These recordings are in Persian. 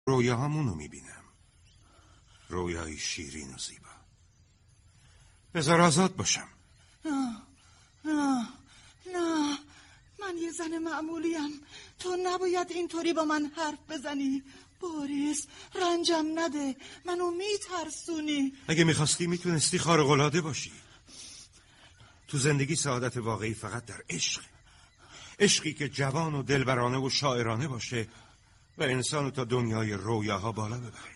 رویاهامونو میبینم، رویای شیرین و زیبا. بذار آزاد باشم. نه من یه زن معمولیم. تو نباید اینطوری با من حرف بزنی. بوریس رنجم نده، منو میترسونی. اگه میخواستی میتونستی خارق‌العاده باشی. تو زندگی سعادت واقعی فقط در عشق، عشقی که جوان و دلبرانه و شاعرانه باشه و انسانو تا دنیای رویاها بالا ببره.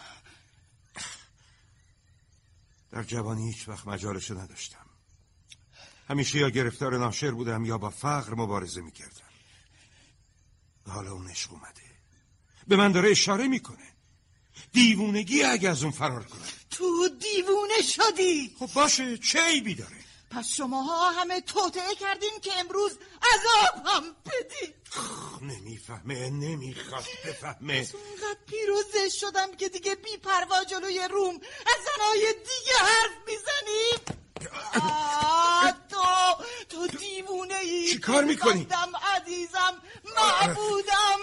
در جوانی هیچ وقت مجالشو نداشتم. همیشه یا گرفتار ناشر بودم یا با فقر مبارزه میکردم. حالا اون عشق اومده، به من داره اشاره میکنه. دیوونگی اگه از اون فرار کنم. تو دیوونه شدی. خب باشه، چه عیبی داره؟ پس شماها همه توطئه کردین که امروز عذاب هم بدین. نمیفهمه، نمیخواد بفهمه. از اونقدر پیروزه شدم که دیگه بی پروا جلوی روم از زنهای دیگه حرف میزنی. تو دیوونه ای. چی کار میکنی؟ عزیزم، معبودم.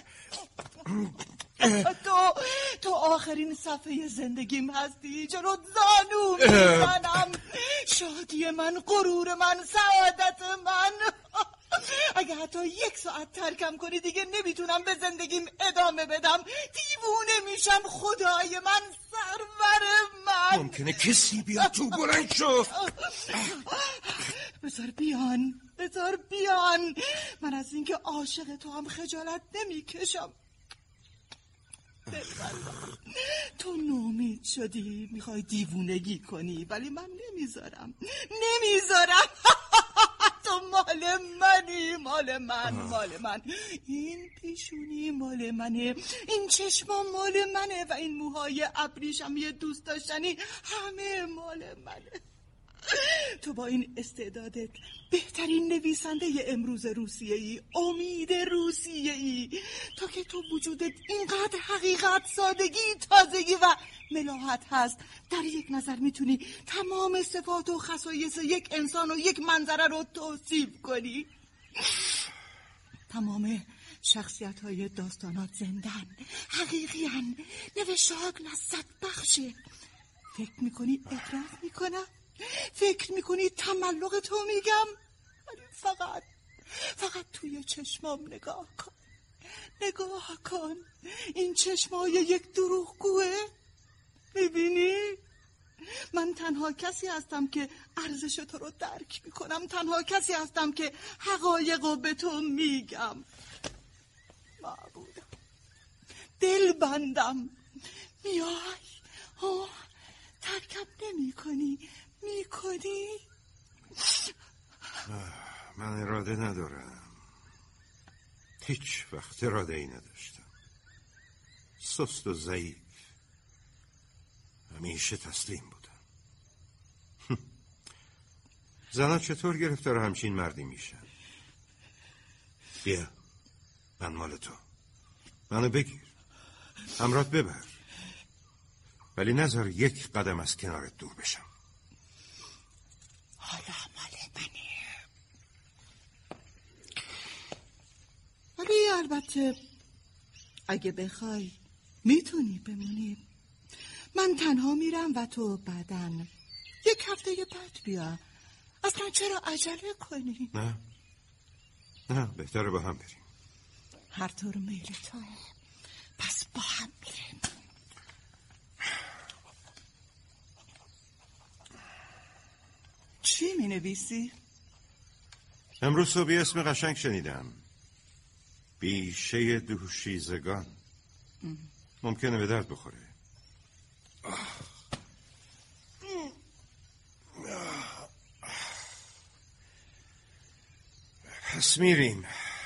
تو آخرین صفحه زندگیم هستی. جلو زانو میزنم. شادی من، غرور من، سعادت من. اگه حتی 1 ساعت ترکم کنی دیگه نمیتونم به زندگیم ادامه بدم. دیوونه میشم. خدای من، سرور من. ممکنه کسی بیاد تو؟ بلند شو. بذار بیان. من از اینکه عاشق تو هم خجالت نمیکشم. تو نومید شدی، میخوای دیوونگی کنی، ولی من نمیذارم. تو مال منی، مال من. این پیشونی مال منه، این چشما مال منه و این موهای ابریشم یه دوست داشتنی همه مال منه. تو با این استعدادت بهترین نویسنده امروز روسیه‌ای، امید روسیه‌ای. تا که تو وجودت اینقدر حقیقت، سادگی، تازگی و ملاحت هست، در یک نظر میتونی تمام صفات و خصایص یک انسان و یک منظره رو توصیف کنی. تمام شخصیت‌های داستانات زندن، حقیقی‌ان، نوشته‌هات لذت بخشه. فکر میکنی اعتراف میکنم؟ فکر میکنی تملق تو میگم؟ ولی فقط توی چشمام نگاه کن. این چشمای یک دروغگوه. میبینی؟ من تنها کسی هستم که ارزش تو رو درک میکنم. تنها کسی هستم که حقایقو به تو میگم. معبودم، دل بندم. میای ترکم نمیکنی. من اراده ندارم. هیچ وقت اراده ای نداشتم. سست و ضعیف، همیشه تسلیم بودم. زنها چطور گرفتار همچین مردی میشن؟ بیا، من مال تو. منو بگیر، همراهت ببر، ولی نذار 1 قدم از کنارت دور بشم. حالا مال منه. ولی البته اگه بخوای میتونی بمونی. من تنها میرم و تو بعدن 1 هفته بعد بیا. اصلا چرا عجله کنی؟ نه بهتره با هم بریم. هر طور میل توه. پس با هم میریم. چی می نویسی؟ امروز صبحی اسم قشنگ شنیدم، بیشه دوشیزگان. ممکنه به درد بخوره. پس میریم.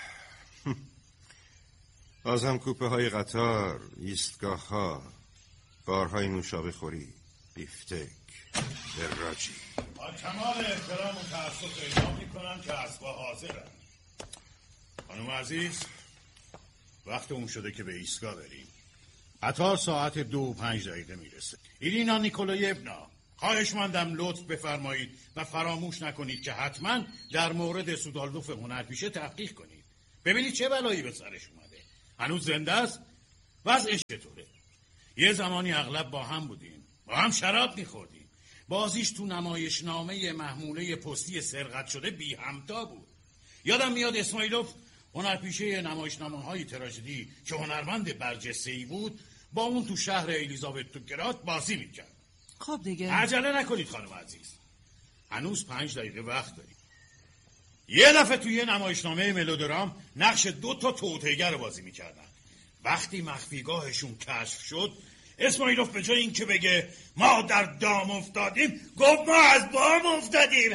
بازم کوپه های قطار، ایستگاه ها، بارهای نوشابه خوری، بیفتک، دراجی. با کمال احترام و تأسف اعلام میکنم که اسبا حاضرن. خانم عزیز، وقت اون شده که به ایستگاه بریم. قطار ساعت 2:05 میرسه. ایرینا نیکولایونا، خواهشمندم لطف بفرمایید و فراموش نکنید که حتما در مورد سودالدوف هنرپیشه تحقیق کنید. ببینید چه بلایی به سرش اومده. هنوز زنده است وضعش چطوره؟ یه زمانی اغلب با هم بودیم، با هم شراب میخوردیم. بازیش تو نمایشنامه محموله پستی سرقت شده بی همتا بود. یادم میاد اسماعیلوف هنرپیشه نمایشنامه های تراژدی که هنرمند برجسته‌ای بود با اون تو شهر الیزابت تو گرات بازی میکرد. خب دیگه عجله نکنید خانم عزیز، هنوز 5 دقیقه وقت داریم. یه دفعه توی نمایشنامه ملودرام نقش 2 توطئه‌گر رو بازی میکردن. وقتی مخفیگاهشون کشف شد، اسماعیلوف به جای اینکه بگه ما در دام افتادیم، گفت ما از بام افتادیم.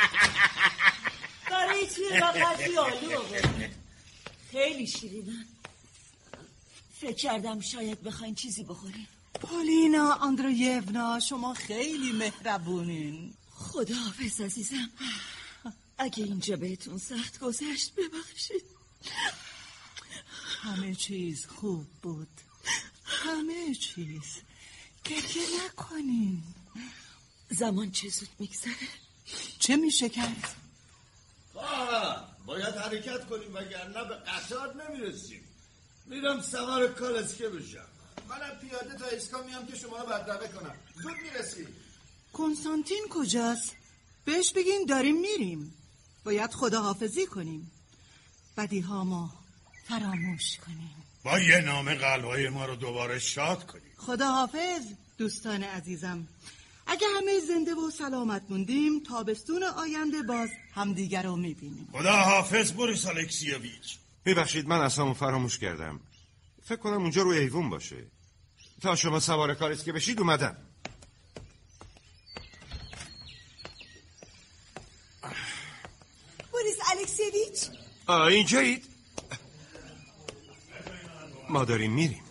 برای چی وقتی آلو خیلی شیرینن. فکر کردم شاید بخواین چیزی بخورین. پولینا آندرویونا شما خیلی مهربونین. خداحافظ عزیزم. اگه اینجا بهتون سخت گذشت ببخشید. همه چیز خوب بود، همه چیز. گریه نکنین. زمان چه زود میگذره. چه میشه کرد؟ باید حرکت کنیم وگرنه به قطار نمیرسیم. میرم سوار کالسکه بشم. منم پیاده تا ایسکا میام که شما رو بدرقه کنم. زود میرسیم. کنستانتین کجاست؟ بهش بگین داریم میریم. باید خداحافظی کنیم. بدیها ما فراموش کنیم. با یه نامه قلبای ما رو دوباره شاد کنیم. خداحافظ دوستان عزیزم. اگه همه زنده و سلامت موندیم تابستون آینده باز همدیگر رو میبینیم. خداحافظ بوریس الکسیویچ. ببخشید من اصلا فراموش کردم. فکر کنم اونجا روی ایوون باشه. تا شما سوار کالسکه بشید اومدم. بوریس الکسیویچ اینجایید؟ ما داریم میریم.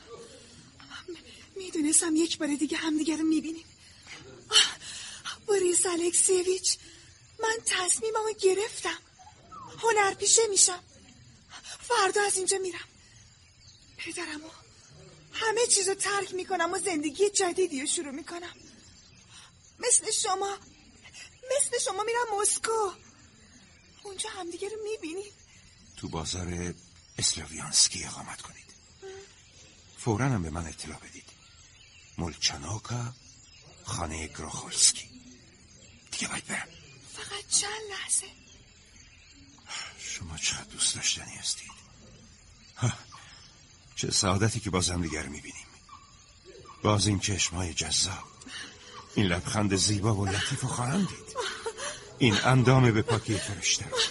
میدونستم یک بار دیگه همدیگه رو میبینیم. بوریس الکسیویچ، من تصمیممو گرفتم. هنرپیشه میشم. فردا از اینجا میرم. پدرمو همه چیزو ترک میکنم و زندگی جدیدی رو شروع میکنم. مثل شما میرم مسکو. اونجا همدیگه رو میبینیم. تو بازار اسلاویانسکی اقامت کنید. فوراً هم به من اطلاع بدید. مولچانوکا، خانه گروخولسکی. دیگه باید برم. فقط چند لحظه. شما چقدر دوست داشتنی هستید. چه سعادتی که باز هم دیگر میبینیم. باز این چشمای جذاب، این لبخند زیبا و لطیف و خواهم دید. این اندام به پاکی فرشته رو.